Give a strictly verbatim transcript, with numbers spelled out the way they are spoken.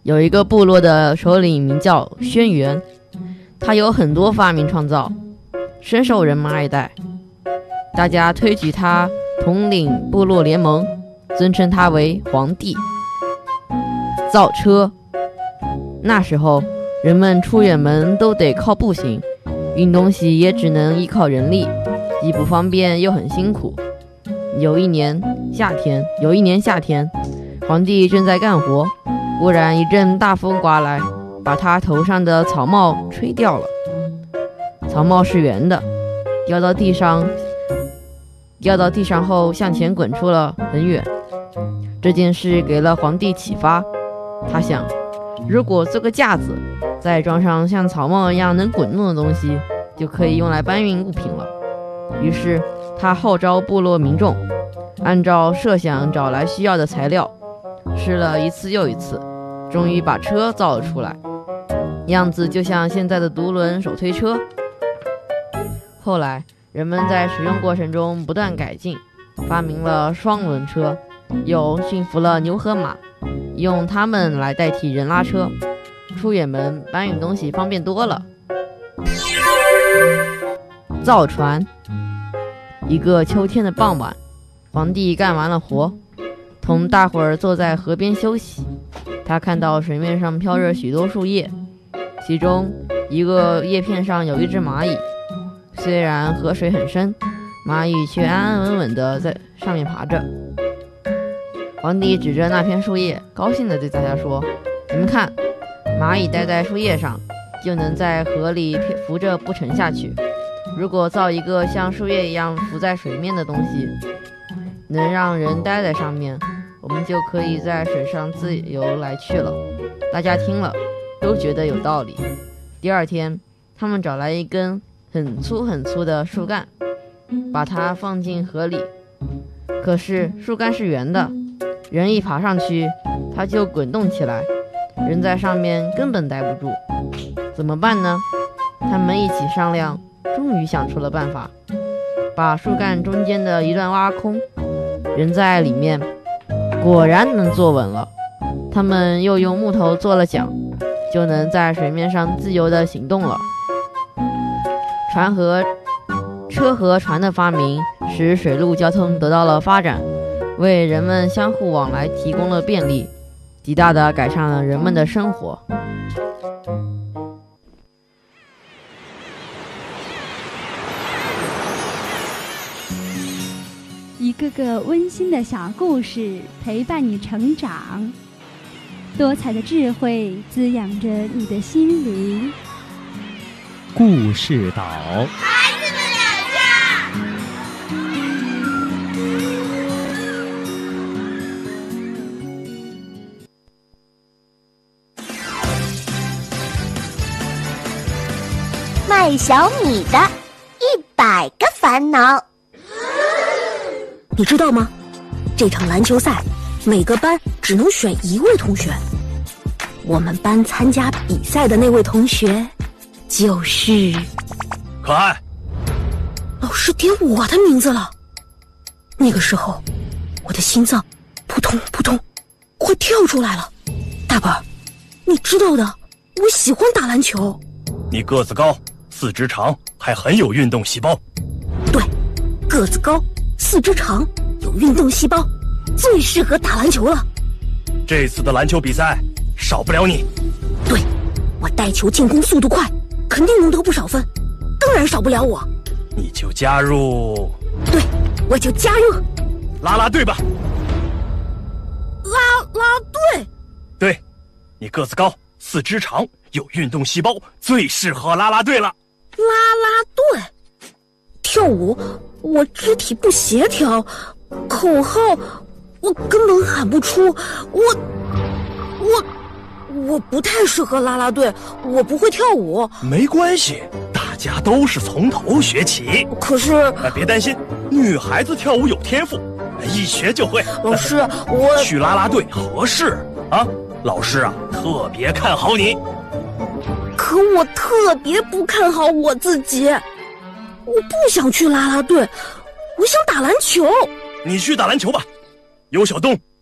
有一个部落的首领名叫轩辕，他有很多发明创造，深受人们爱戴。大家推举他统领部落联盟，尊称他为皇帝。造车，那时候人们出远门都得靠步行，运东西也只能依靠人力，既不方便又很辛苦。有一年夏天，有一年夏天，皇帝正在干活，忽然一阵大风刮来，把他头上的草帽吹掉了。草帽是圆的，掉到地上，掉到地上后向前滚出了很远。这件事给了皇帝启发，他想，如果做个架子，再装上像草帽一样能滚动的东西，就可以用来搬运物品了。于是他号召部落民众，按照设想找来需要的材料，试了一次又一次，终于把车造了出来，样子就像现在的独轮手推车。后来人们在使用过程中不断改进，发明了双轮车，又驯服了牛和马，用它们来代替人拉车，出远门搬运东西方便多了。造船。一个秋天的傍晚，皇帝干完了活，同大伙儿坐在河边休息。他看到水面上飘着许多树叶，其中一个叶片上有一只蚂蚁。虽然河水很深，蚂蚁却安安稳稳地在上面爬着。皇帝指着那片树叶，高兴地对大家说：“你们看，蚂蚁待在树叶上，就能在河里浮着不沉下去。如果造一个像树叶一样浮在水面的东西，能让人待在上面，我们就可以在水上自由来去了。”大家听了都觉得有道理。第二天，他们找来一根很粗很粗的树干，把它放进河里。可是树干是圆的，人一爬上去，它就滚动起来，人在上面根本待不住。怎么办呢？他们一起商量，终于想出了办法，把树干中间的一段挖空，人在里面，果然能坐稳了。他们又用木头做了桨，就能在水面上自由地行动了。船和车和船的发明使水陆交通得到了发展，为人们相互往来提供了便利，极大地改善了人们的生活。 一个个温馨的小故事陪伴你成长，多彩的智慧滋养着你的心灵。 故事岛， 孩子们两家。 卖小米的一百个烦恼。 你知道吗？这场篮球赛，每个班只能选一位同学。我们班参加比赛的那位同学，就是可爱。 老师点我的名字了。那个时候，我的心脏扑通扑通，快跳出来了。大本，你知道的，我喜欢打篮球。 你个子高，四肢长，还很有运动细胞。 对，个子高，四肢长，有运动细胞，最适合打篮球了。 这次的篮球比赛少不了你。 对，我带球进攻速度快，肯定能得不少分，当然少不了我。 你就加入。 对，我就加入啦啦队吧。 啦啦队？ 对，你个子高，四肢长，有运动细胞，最适合啦啦队了。 啦啦队？跳舞我肢体不协调，口号我根本喊不出，我我我不太适合啦啦队，我不会跳舞。 没关系，大家都是从头学起。 可是、 呃、别担心，女孩子跳舞有天赋，一学就会。 老师，我去啦啦队合适啊，老师啊特别看好你。 可我特别不看好我自己，我不想去啦啦队，我想打篮球。 你去打篮球吧，有小东